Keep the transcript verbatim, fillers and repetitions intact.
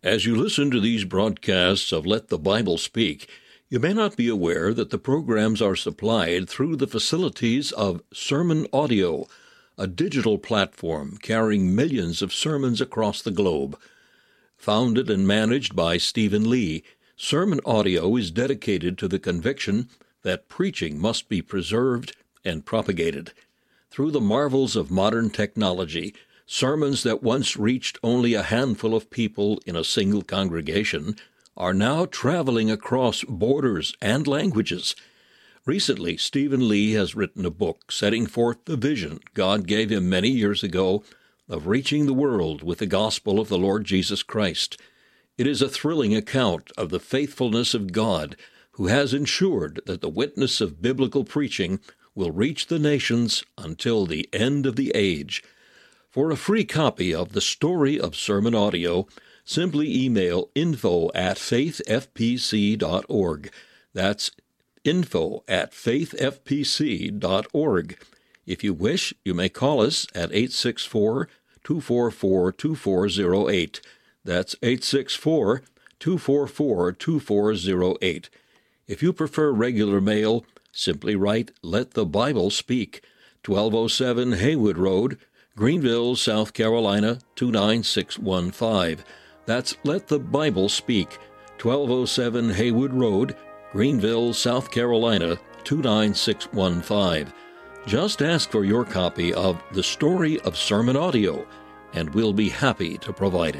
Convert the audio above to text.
As you listen to these broadcasts of Let the Bible Speak, you may not be aware that the programs are supplied through the facilities of Sermon Audio, a digital platform carrying millions of sermons across the globe. Founded and managed by Stephen Lee, Sermon Audio is dedicated to the conviction that preaching must be preserved and propagated. Through the marvels of modern technology, sermons that once reached only a handful of people in a single congregation are now traveling across borders and languages. Recently, Stephen Lee has written a book setting forth the vision God gave him many years ago of reaching the world with the gospel of the Lord Jesus Christ. It is a thrilling account of the faithfulness of God, who has ensured that the witness of biblical preaching will reach the nations until the end of the age. For a free copy of the Story of Sermon Audio, simply email info at faithfpc dot org. That's info at faithfpc dot org. If you wish, you may call us at eight six four, two four four, two four zero eight. That's eight six four, two four four, two four zero eight. If you prefer regular mail, simply write Let the Bible Speak, twelve oh seven Haywood Road, Greenville, South Carolina, two nine six one five. That's Let the Bible Speak, twelve oh seven Haywood Road, Greenville, South Carolina, two nine six one five. Just ask for your copy of The Story of Sermon Audio, and we'll be happy to provide it.